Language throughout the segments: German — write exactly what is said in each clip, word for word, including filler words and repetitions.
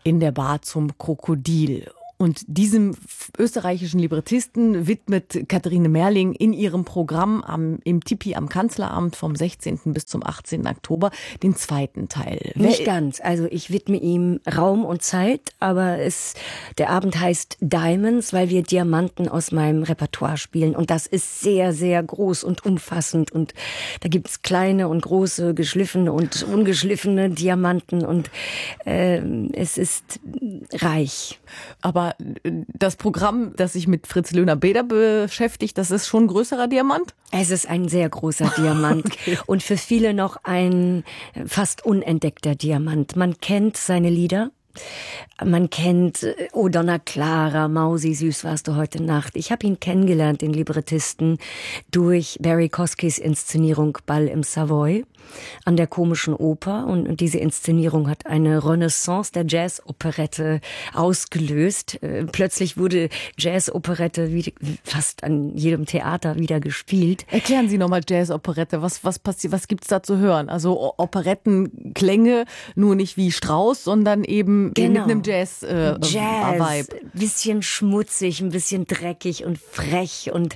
In der Bar zum Krokodil. Und diesem österreichischen Librettisten widmet Katharine Merling in ihrem Programm am, im Tipi am Kanzleramt vom sechzehnten bis zum achtzehnten Oktober den zweiten Teil. Nicht ganz. Also ich widme ihm Raum und Zeit, aber es, der Abend heißt Diamonds, weil wir Diamanten aus meinem Repertoire spielen. Und das ist sehr, sehr groß und umfassend. Und da gibt's kleine und große, geschliffene und ungeschliffene Diamanten. Und äh, es ist reich. Aber das Programm, das sich mit Fritz Löhner-Beder beschäftigt, das ist schon ein größerer Diamant? Es ist ein sehr großer Diamant. Okay. Und für viele noch ein fast unentdeckter Diamant. Man kennt seine Lieder. Man kennt O Donna Clara, Mausi, süß warst du heute Nacht. Ich habe ihn kennengelernt, den Librettisten, durch Barry Koskis Inszenierung Ball im Savoy an der Komischen Oper. Und diese Inszenierung hat eine Renaissance der Jazz-Operette ausgelöst. Plötzlich wurde Jazz-Operette fast an jedem Theater wieder gespielt. Erklären Sie nochmal Jazz-Operette. Was, was passiert, was gibt's da zu hören? Also Operettenklänge, nur nicht wie Strauss, sondern eben genau. mit einem Jazz-Vibe. Äh, Jazz, bisschen schmutzig, ein bisschen dreckig und frech und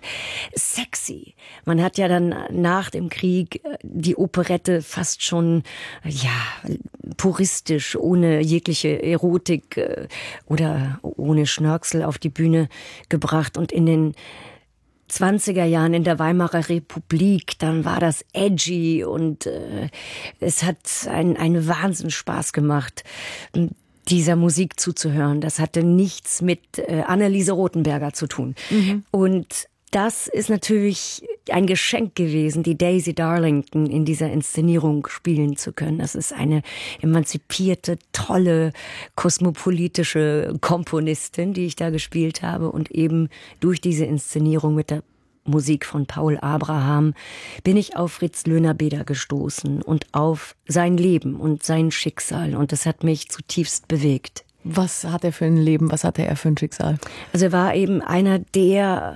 sexy. Man hat ja dann nach dem Krieg die Operette fast schon, ja, puristisch, ohne jegliche Erotik äh, oder ohne Schnörkel auf die Bühne gebracht. Und in den zwanziger Jahren in der Weimarer Republik, dann war das edgy und äh, es hat einen, einen Wahnsinnsspaß gemacht, dieser Musik zuzuhören. Das hatte nichts mit äh, Anneliese Rothenberger zu tun. Mhm. Und das ist natürlich ein Geschenk gewesen, die Daisy Darlington in dieser Inszenierung spielen zu können. Das ist eine emanzipierte, tolle, kosmopolitische Komponistin, die ich da gespielt habe. Und eben durch diese Inszenierung mit der Musik von Paul Abraham bin ich auf Fritz Löhner-Beder gestoßen und auf sein Leben und sein Schicksal. Und das hat mich zutiefst bewegt. Was hat er für ein Leben? Was hatte er für ein Schicksal? Also er war eben einer der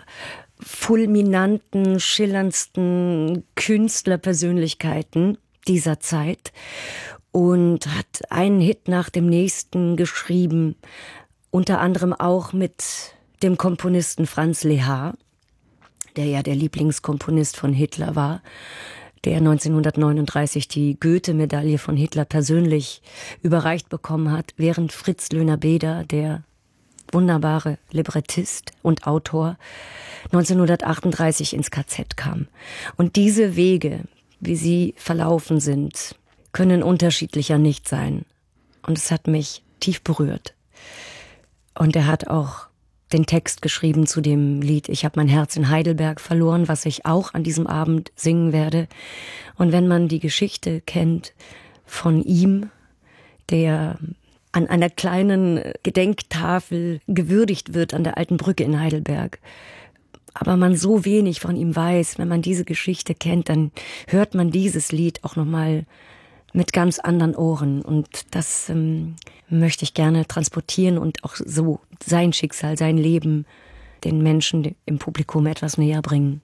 fulminanten, schillerndsten Künstlerpersönlichkeiten dieser Zeit und hat einen Hit nach dem nächsten geschrieben, unter anderem auch mit dem Komponisten Franz Lehár, der ja der Lieblingskomponist von Hitler war, der neunzehnhundertneununddreißig die Goethe-Medaille von Hitler persönlich überreicht bekommen hat, während Fritz Löhner-Beder, der wunderbare Librettist und Autor, neunzehnhundertachtunddreißig ins K Z kam. Und diese Wege, wie sie verlaufen sind, können unterschiedlicher nicht sein. Und es hat mich tief berührt. Und er hat auch den Text geschrieben zu dem Lied Ich habe mein Herz in Heidelberg verloren, was ich auch an diesem Abend singen werde. Und wenn man die Geschichte kennt von ihm, der an einer kleinen Gedenktafel gewürdigt wird an der Alten Brücke in Heidelberg, aber man so wenig von ihm weiß, wenn man diese Geschichte kennt, dann hört man dieses Lied auch nochmal mit ganz anderen Ohren. Und das ähm, möchte ich gerne transportieren und auch so sein Schicksal, sein Leben den Menschen im Publikum etwas näher bringen.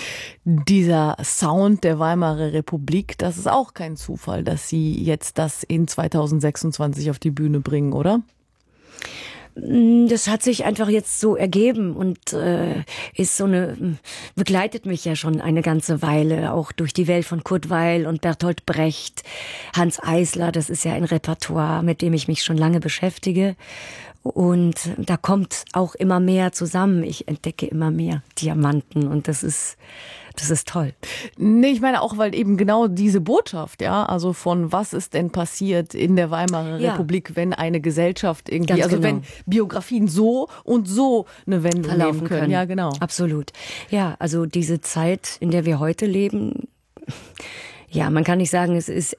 Dieser Sound der Weimarer Republik, das ist auch kein Zufall, dass Sie jetzt das in zweitausendsechsundzwanzig auf die Bühne bringen, oder? Das hat sich einfach jetzt so ergeben und äh, ist so eine begleitet mich ja schon eine ganze Weile, auch durch die Welt von Kurt Weill und Bertolt Brecht, Hans Eisler. Das ist ja ein Repertoire, mit dem ich mich schon lange beschäftige. Und da kommt auch immer mehr zusammen. Ich entdecke immer mehr Diamanten und das ist, das ist toll. Nee, ich meine auch, weil eben genau diese Botschaft, ja, also von was ist denn passiert in der Weimarer ja. Republik, wenn eine Gesellschaft irgendwie, Ganz also genau. wenn Biografien so und so eine Wendung verlaufen nehmen können. können. Ja, genau. Absolut. Ja, also diese Zeit, in der wir heute leben, ja, man kann nicht sagen, es ist...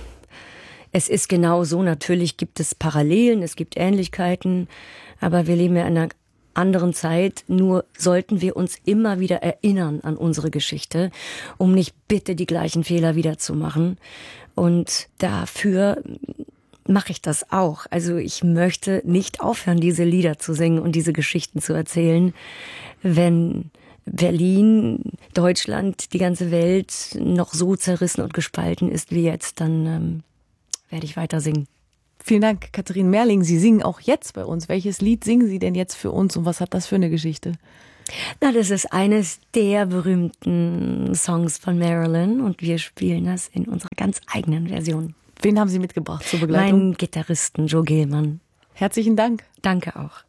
Es ist genau so, natürlich gibt es Parallelen, es gibt Ähnlichkeiten, aber wir leben ja in einer anderen Zeit. Nur sollten wir uns immer wieder erinnern an unsere Geschichte, um nicht bitte die gleichen Fehler wieder zu machen. Und dafür mache ich das auch. Also ich möchte nicht aufhören, diese Lieder zu singen und diese Geschichten zu erzählen, wenn Berlin, Deutschland, die ganze Welt noch so zerrissen und gespalten ist wie jetzt, dann ähm, werde ich weiter singen. Vielen Dank, Katharine Merling. Sie singen auch jetzt bei uns. Welches Lied singen Sie denn jetzt für uns und was hat das für eine Geschichte? Na, das ist eines der berühmten Songs von Marilyn und wir spielen das in unserer ganz eigenen Version. Wen haben Sie mitgebracht zur Begleitung? Meinen Gitarristen Joe Gilman. Herzlichen Dank. Danke auch.